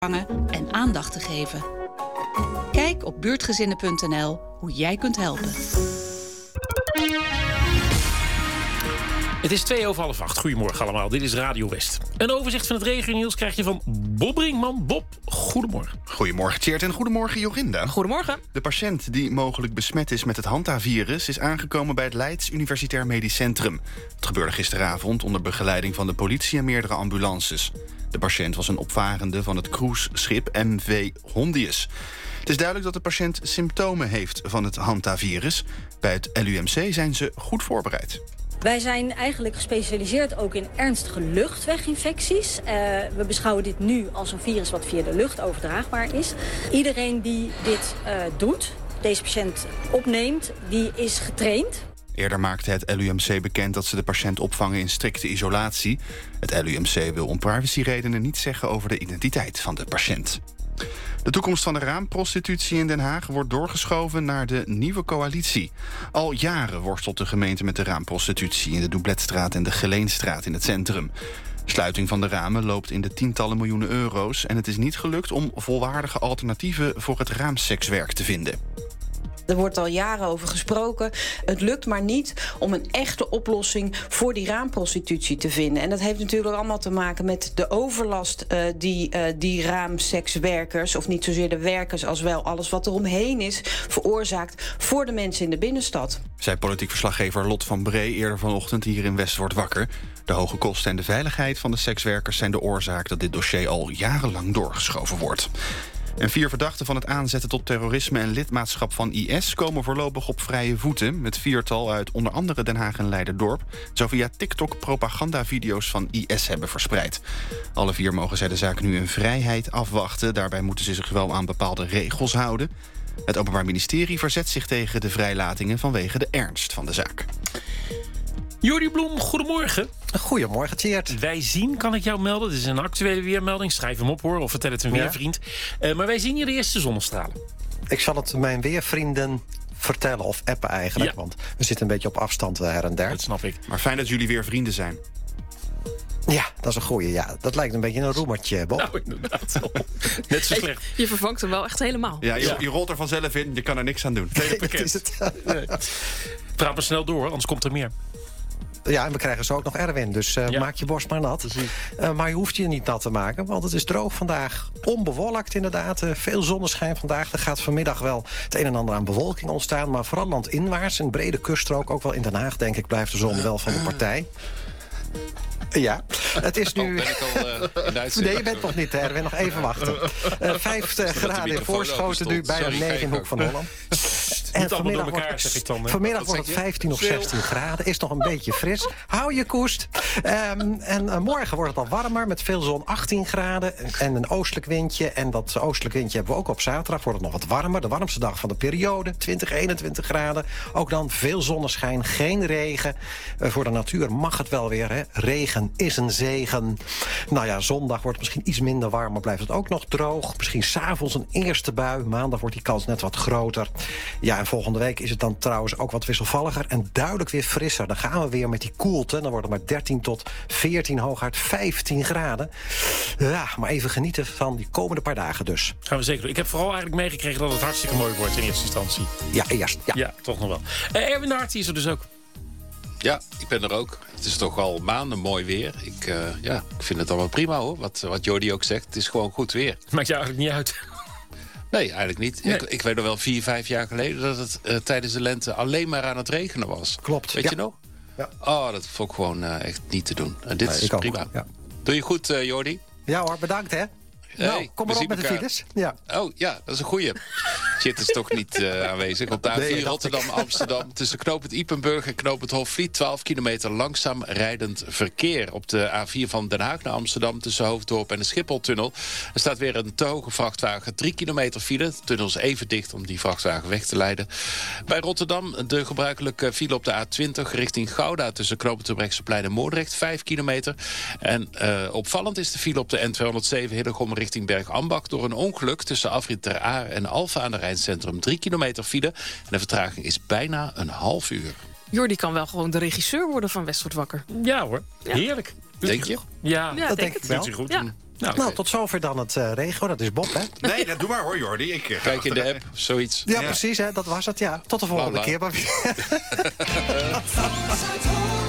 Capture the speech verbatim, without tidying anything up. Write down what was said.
en aandacht te geven. Kijk op buurtgezinnen punt n l hoe jij kunt helpen. Het is twee over half acht. Goedemorgen allemaal, dit is Radio West. Een overzicht van het regionieuws krijg je van Bob Brinkman. Bob, goedemorgen. Goedemorgen Tjeerd en goedemorgen Jorinda. Goedemorgen. De patiënt die mogelijk besmet is met het hantavirus is aangekomen bij het Leids Universitair Medisch Centrum. Het gebeurde gisteravond onder begeleiding van de politie en meerdere ambulances. De patiënt was een opvarende van het cruiseschip M V Hondius. Het is duidelijk dat de patiënt symptomen heeft van het hantavirus. Bij het L U M C zijn ze goed voorbereid. Wij zijn eigenlijk gespecialiseerd ook in ernstige luchtweginfecties. Uh, we beschouwen dit nu als een virus wat via de lucht overdraagbaar is. Iedereen die dit uh, doet, deze patiënt opneemt, die is getraind. Eerder maakte het L U M C bekend dat ze de patiënt opvangen in strikte isolatie. Het L U M C wil om privacyredenen niets zeggen over de identiteit van de patiënt. De toekomst van de raamprostitutie in Den Haag wordt doorgeschoven naar de nieuwe coalitie. Al jaren worstelt de gemeente met de raamprostitutie in de Doubletstraat en de Geleenstraat in het centrum. Sluiting van de ramen loopt in de tientallen miljoenen euro's en het is niet gelukt om volwaardige alternatieven voor het raamsekswerk te vinden. Er wordt al jaren over gesproken. Het lukt maar niet om een echte oplossing voor die raamprostitutie te vinden. En dat heeft natuurlijk allemaal te maken met de overlast uh, die uh, die raamsekswerkers, of niet zozeer de werkers als wel alles wat er omheen is, veroorzaakt voor de mensen in de binnenstad. Zei politiek verslaggever Lot van Bree eerder vanochtend hier in West wordt wakker. De hoge kosten en de veiligheid van de sekswerkers zijn de oorzaak dat dit dossier al jarenlang doorgeschoven wordt. En vier verdachten van het aanzetten tot terrorisme en lidmaatschap van I S komen voorlopig op vrije voeten. Het viertal uit onder andere Den Haag en Leiderdorp zou via TikTok propagandavideo's van I S hebben verspreid. Alle vier mogen zij de zaak nu in vrijheid afwachten. Daarbij moeten ze zich wel aan bepaalde regels houden. Het Openbaar Ministerie verzet zich tegen de vrijlatingen vanwege de ernst van de zaak. Jordi Bloem, goedemorgen. Goedemorgen, Tjeerd. Wij zien, kan ik jou melden, dit is een actuele weermelding. Schrijf hem op hoor, of vertel het een Ja. weervriend. Uh, maar wij zien hier de eerste zonnestralen. Ik zal het mijn weervrienden vertellen, of appen eigenlijk. Ja. Want we zitten een beetje op afstand her en der. Dat snap ik. Maar fijn dat jullie weer vrienden zijn. Ja, dat is een goeie. Ja, dat lijkt een beetje een roemertje, Bob. Nou, inderdaad. Net zo slecht. Je vervangt hem wel echt helemaal. Ja, je, Ja. je rolt er vanzelf in, je kan er niks aan doen. Tweede Dat pakket. is het. Nee. Praat maar snel door, anders komt er meer. Ja, en we krijgen zo ook nog Erwin, dus uh, Ja. maak je borst maar nat. Uh, maar je hoeft je niet nat te maken, want het is droog vandaag. Onbewolkt inderdaad, uh, veel zonneschijn vandaag. Er gaat vanmiddag wel het een en ander aan bewolking ontstaan, maar vooral landinwaarts, een brede kuststrook, ook wel in Den Haag, denk ik, blijft de zon wel van de partij. Ja, het is nu... Oh, ben ik al uh, in de uitzending? Nee, je bent nog niet, Erwin. Nog even wachten. Uh, Vijf uh, graden in Voorschoten nu, bijna Sorry, negen in ga je Hoek van Holland. En niet allemaal door wordt elkaar, het- zeg ik dan. hè. Vanmiddag Wat wordt zeg het je? vijftien of Veel. zestien graden. Is nog een beetje fris. Hou je koest. Um, en uh, morgen wordt het al warmer met veel zon, achttien graden. En een oostelijk windje. En dat oostelijk windje hebben we ook op zaterdag. Wordt het nog wat warmer. De warmste dag van de periode. twintig, eenentwintig graden. Ook dan veel zonneschijn, geen regen. Uh, voor de natuur mag het wel weer. Hè. Regen is een zegen. Nou ja, zondag wordt het misschien iets minder warm, maar blijft het ook nog droog. Misschien 's avonds een eerste bui. Maandag wordt die kans net wat groter. Ja, en volgende week is het dan trouwens ook wat wisselvalliger en duidelijk weer frisser. Dan gaan we weer met die koelte. Dan wordt het maar dertien tot veertien, hooguit vijftien graden. Ja, maar even genieten van die komende paar dagen dus. Gaan we zeker doen. Ik heb vooral eigenlijk meegekregen dat het hartstikke mooi wordt in eerste instantie. Ja, eerst. Ja. Ja, toch nog wel. Uh, Erwin de Hart is er dus ook. Ja, ik ben er ook. Het is toch al maanden mooi weer. Ik, uh, ja, ik vind het allemaal prima hoor. Wat, wat Jordi ook zegt, het is gewoon goed weer. Maakt jou eigenlijk niet uit. Nee, eigenlijk niet. Nee. Ik, ik weet nog wel vier, vijf jaar geleden dat het uh, tijdens de lente alleen maar aan het regenen was. Klopt. Weet Ja. je nog? Ja. Oh, dat vond ik gewoon uh, echt niet te doen. En dit Nee, is ik ook. prima. Ja. Doe je goed, uh, Jordi? Ja hoor, bedankt hè. Hey, nou, kom we maar op zien met de elkaar. files. Ja. Oh ja, dat is een goeie. Shit is toch niet uh, aanwezig. Op de A vier Nee, dat dacht ik. Rotterdam-Amsterdam tussen knooppunt Ypenburg en knooppunt Hofvliet... twaalf kilometer langzaam rijdend verkeer. Op de A vier van Den Haag naar Amsterdam tussen Hoofddorp en de Schipholtunnel. Er staat weer een te hoge vrachtwagen. drie kilometer file. De tunnel is even dicht om die vrachtwagen weg te leiden. Bij Rotterdam de gebruikelijke file op de A twintig richting Gouda... tussen knooppunt Terbrechtseplein en Moordrecht, vijf kilometer. En uh, opvallend is de file op de N tweehonderdzeven Hillegom richting Bergambacht... door een ongeluk tussen afrit Ter Aar en Alphen aan de Rijncentrum. Drie kilometer file en de vertraging is bijna een half uur. Jordi kan wel gewoon de regisseur worden van West wordt wakker. Ja hoor, Ja. heerlijk. Denk je? Ja, Ja, dat denk denk ik het. wel. doet hij goed. Ja. Nou, Nou, tot zover dan het uh, regio. Dat is Bob, hè? Nee, dat doe maar hoor, Jordi. Ik, uh, Kijk in de app, zoiets. Ja, ja, precies, hè? Dat was het, ja. Tot de volgende Voilà. keer.